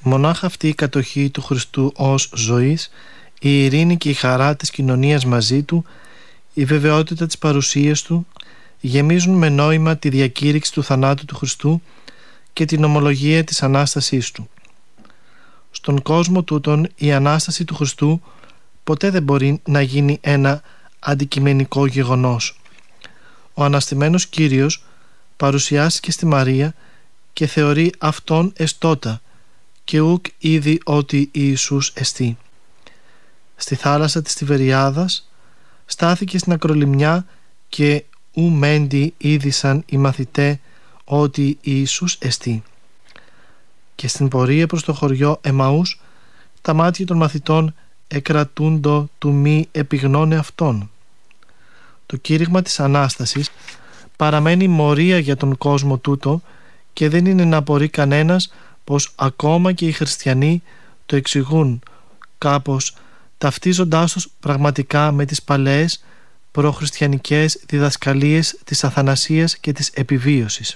Μονάχα αυτή η κατοχή του Χριστού ως ζωής, η ειρήνη και η χαρά της κοινωνίας μαζί Του, η βεβαιότητα της παρουσίας Του, γεμίζουν με νόημα τη διακήρυξη του θανάτου του Χριστού και την ομολογία της Ανάστασής Του. Στον κόσμο τούτον η Ανάσταση του Χριστού ποτέ δεν μπορεί να γίνει ένα αντικειμενικό γεγονός. Ο αναστημένος Κύριος παρουσιάστηκε στη Μαρία και θεωρεί Αυτόν εστότα και ουκ είδη ότι Ιησούς εστί. Στη θάλασσα της Τιβεριάδας στάθηκε στην ακρολιμνιά και ου μέντι είδησαν οι μαθητέ ότι Ιησούς εστί. Και στην πορεία προς το χωριό Εμαούς τα μάτια των μαθητών εκρατούντο του μη επιγνώνε Αυτόν. Το κήρυγμα της Ανάστασης παραμένει μορία για τον κόσμο τούτο και δεν είναι να απορεί κανένας πως ακόμα και οι χριστιανοί το εξηγούν κάπως, ταυτίζοντάς τους πραγματικά με τις παλαιές προχριστιανικές διδασκαλίες της αθανασίας και της επιβίωσης.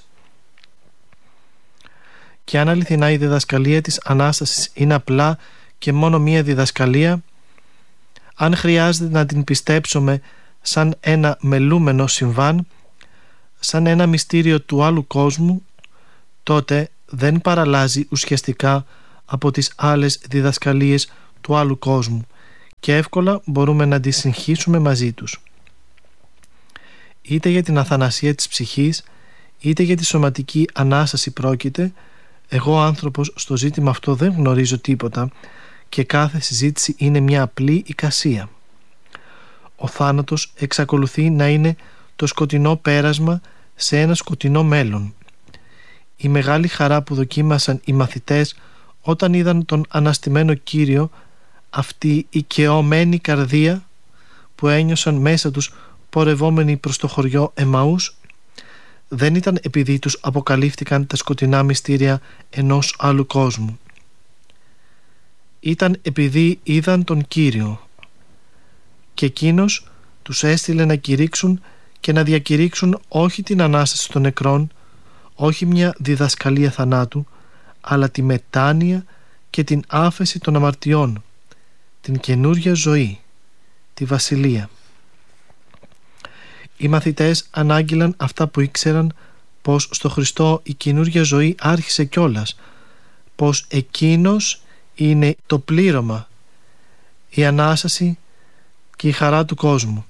Και αν αληθινά η διδασκαλία της Ανάστασης είναι απλά και μόνο μία διδασκαλία, αν χρειάζεται να την πιστέψουμε σαν ένα μελούμενο συμβάν, σαν ένα μυστήριο του άλλου κόσμου, τότε δεν παραλλάζει ουσιαστικά από τις άλλες διδασκαλίες του άλλου κόσμου και εύκολα μπορούμε να τις συγχύσουμε μαζί τους. Είτε για την αθανασία της ψυχής, είτε για τη σωματική Ανάσταση πρόκειται, εγώ άνθρωπος στο ζήτημα αυτό δεν γνωρίζω τίποτα και κάθε συζήτηση είναι μια απλή εικασία. Ο θάνατος εξακολουθεί να είναι το σκοτεινό πέρασμα σε ένα σκοτεινό μέλλον. Η μεγάλη χαρά που δοκίμασαν οι μαθητές όταν είδαν τον αναστημένο Κύριο, αυτή η καιωμένη καρδία που ένιωσαν μέσα τους πορευόμενοι προς το χωριό Εμαούς, δεν ήταν επειδή τους αποκαλύφθηκαν τα σκοτεινά μυστήρια ενός άλλου κόσμου. Ήταν επειδή είδαν τον Κύριο και εκείνος τους έστειλε να κηρύξουν και να διακηρύξουν όχι την Ανάσταση των νεκρών, όχι μια διδασκαλία θανάτου, αλλά τη μετάνοια και την άφεση των αμαρτιών, την καινούρια ζωή, τη βασιλεία. Οι μαθητές ανάγγειλαν αυτά που ήξεραν, πως στο Χριστό η καινούρια ζωή άρχισε κιόλας, πως εκείνος είναι το πλήρωμα, η Ανάσταση και η χαρά του κόσμου.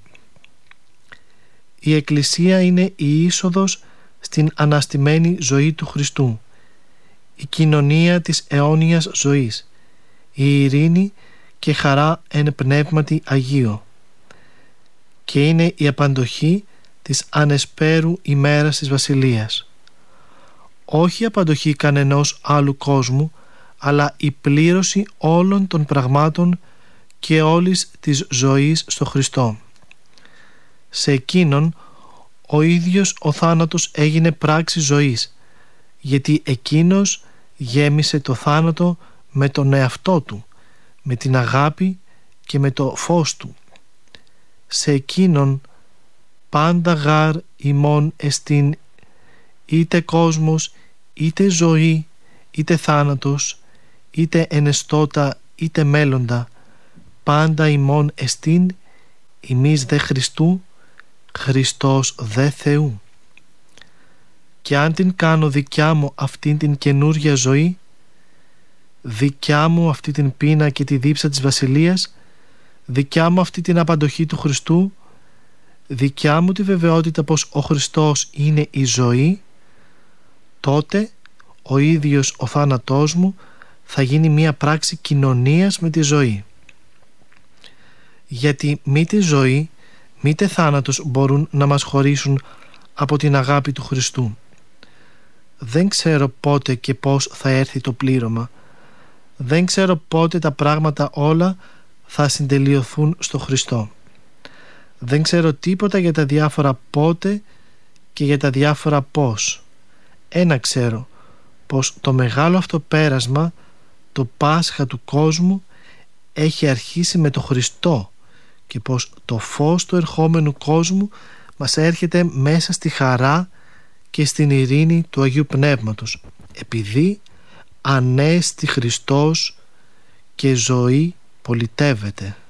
Η Εκκλησία είναι η είσοδος στην αναστημένη ζωή του Χριστού, η κοινωνία της αιώνιας ζωής, η ειρήνη και χαρά εν πνεύματι Αγίο, και είναι η απαντοχή της ανεσπέρου ημέρας της Βασιλείας. Όχι η απαντοχή κανενός άλλου κόσμου, αλλά η πλήρωση όλων των πραγμάτων και όλης της ζωής στο Χριστό. Σε εκείνον ο ίδιος ο θάνατος έγινε πράξη ζωής, γιατί εκείνος γέμισε το θάνατο με τον εαυτό του, με την αγάπη και με το φως του. Σε εκείνον πάντα γάρ ημών εστίν, είτε κόσμος, είτε ζωή, είτε θάνατος, είτε ενεστώτα, είτε μέλλοντα, πάντα ημών εστίν, ημείς δε Χριστού, Χριστός δε Θεού. Και αν την κάνω δικιά μου αυτήν την καινούρια ζωή, δικιά μου αυτή την πείνα και τη δίψα της Βασιλείας, δικιά μου αυτή την απαντοχή του Χριστού, δικιά μου τη βεβαιότητα πως ο Χριστός είναι η ζωή, τότε ο ίδιος ο θάνατός μου θα γίνει μια πράξη κοινωνίας με τη ζωή. Γιατί μήτε ζωή μήτε θάνατος μπορούν να μας χωρίσουν από την αγάπη του Χριστού. Δεν ξέρω πότε και πώς θα έρθει το πλήρωμα. Δεν ξέρω πότε τα πράγματα όλα θα συντελειωθούν στο Χριστό. Δεν ξέρω τίποτα για τα διάφορα πότε και για τα διάφορα πώς. Ένα ξέρω, πως το μεγάλο αυτό πέρασμα, το Πάσχα του κόσμου, έχει αρχίσει με το Χριστό και πως το φως του ερχόμενου κόσμου μας έρχεται μέσα στη χαρά και στην ειρήνη του Αγίου Πνεύματος, επειδή Ανέστη Χριστός και ζωή πολιτεύεται.